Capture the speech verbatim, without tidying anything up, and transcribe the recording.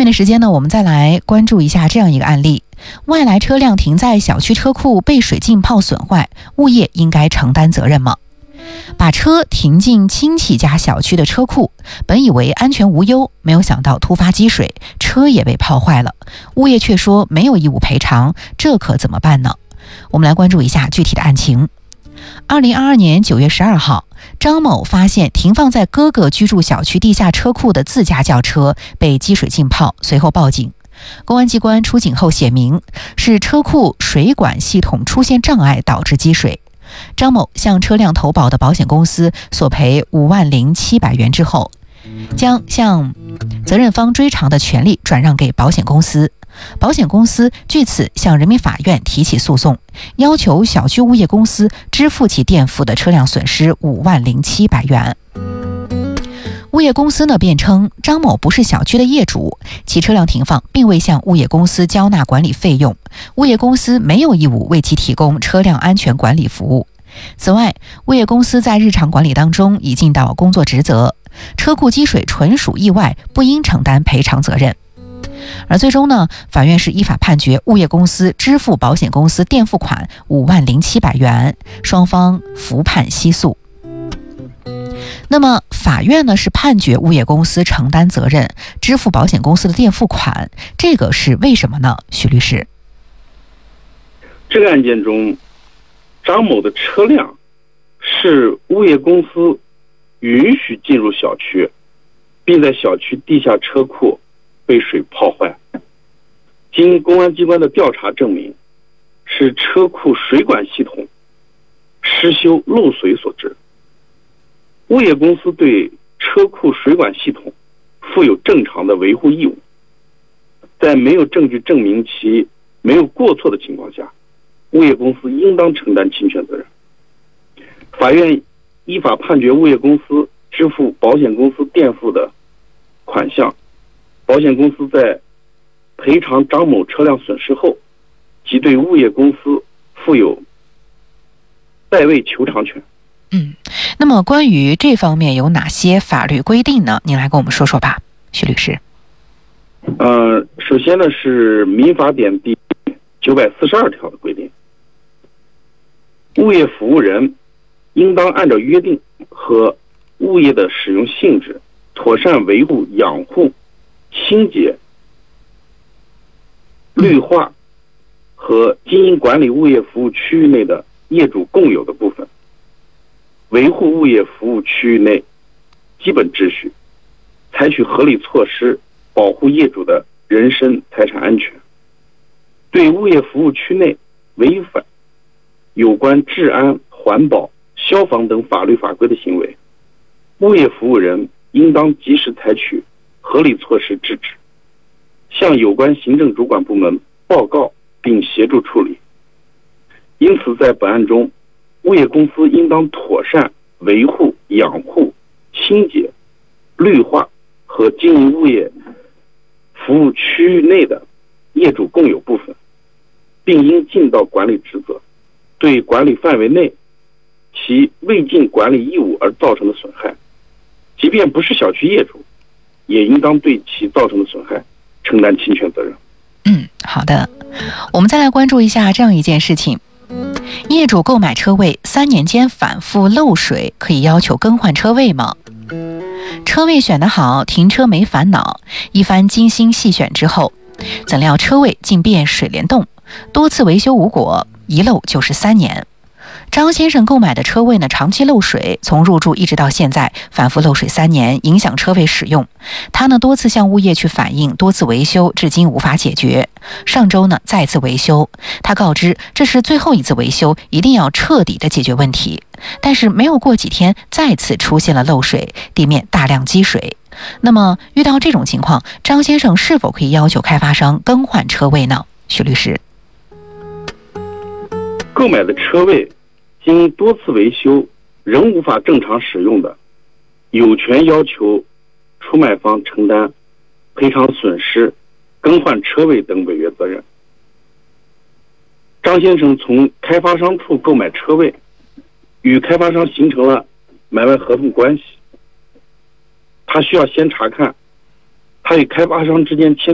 面的时间呢，我们再来关注一下这样一个案例：外来车辆停在小区车库被水浸泡损坏，物业应该承担责任吗？把车停进亲戚家小区的车库，本以为安全无忧，没有想到突发积水，车也被泡坏了，物业却说没有义务赔偿，这可怎么办呢？我们来关注一下具体的案情。二零二二年九月十二号，张某发现停放在哥哥居住小区地下车库的自家轿车被积水浸泡，随后报警。公安机关出警后显明，是车库水管系统出现障碍导致积水。张某向车辆投保的保险公司索赔五万零七百元之后，将向责任方追偿的权利转让给保险公司。保险公司据此向人民法院提起诉讼，要求小区物业公司支付其垫付的车辆损失五万零七百元。物业公司呢辩称，张某不是小区的业主，其车辆停放并未向物业公司交纳管理费用，物业公司没有义务为其提供车辆安全管理服务。此外，物业公司在日常管理当中已尽到工作职责，车库积水纯属意外，不应承担赔偿责任。而最终呢，法院是依法判决物业公司支付保险公司垫付款五万零七百元，双方服判息诉。那么法院呢是判决物业公司承担责任，支付保险公司的垫付款，这个是为什么呢？许律师， 这个案件中，张某的车辆是物业公司允许进入小区，并在小区地下车库被水泡坏。经公安机关的调查证明，是车库水管系统失修漏水所致。物业公司对车库水管系统负有正常的维护义务，在没有证据证明其没有过错的情况下，物业公司应当承担侵权责任。法院依法判决物业公司支付保险公司垫付的款项，保险公司在赔偿张某车辆损失后，即对物业公司负有代位求偿权。 嗯，那么关于这方面有哪些法律规定呢？您来跟我们说说吧，许律师。 呃，首先呢是民法典第九百四十二条的规定，物业服务人应当按照约定和物业的使用性质，妥善维护、养护、清洁、绿化和经营管理物业服务区域内的业主共有的部分，维护物业服务区域内基本秩序，采取合理措施保护业主的人身财产安全。对物业服务区内违反有关治安、环保、消防等法律法规的行为，物业服务人应当及时采取合理措施制止，向有关行政主管部门报告并协助处理。因此在本案中，物业公司应当妥善维护、养护、清洁、绿化和经营物业服务区域内的业主共有部分，并应尽到管理职责。对管理范围内其未尽管理义务而造成的损害，即便不是小区业主，也应当对其造成的损害承担侵权责任。 嗯，好的。我们再来关注一下这样一件事情：业主购买车位三年间反复漏水，可以要求更换车位吗？车位选得好，停车没烦恼。一番精心细选之后，怎料车位竟变水帘洞，多次维修无果，一漏就是三年。张先生购买的车位呢，长期漏水，从入住一直到现在反复漏水三年，影响车位使用。他呢多次向物业去反映，多次维修，至今无法解决。上周呢再次维修，他告知这是最后一次维修，一定要彻底的解决问题。但是没有过几天，再次出现了漏水，地面大量积水。那么遇到这种情况，张先生是否可以要求开发商更换车位呢？许律师， 购买的车位经多次维修仍无法正常使用的，有权要求出卖方承担赔偿损失、更换车位等违约责任。张先生从开发商处购买车位，与开发商形成了买卖合同关系，他需要先查看他与开发商之间签